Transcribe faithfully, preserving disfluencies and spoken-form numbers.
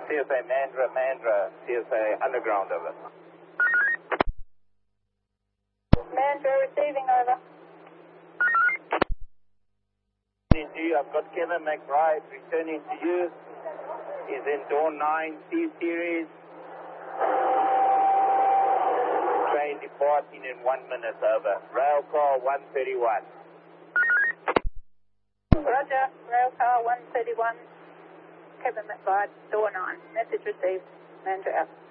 C S A Mandra, Mandra, C S A Underground, over. Mandra receiving, over. I've got Kevin McBride returning to you. He's in door nine, C series. Train departing in one minute, over. Rail car one thirty-one. Roger, rail car one thirty-one. Kevin McBride, door nine. Message received. Mandra out.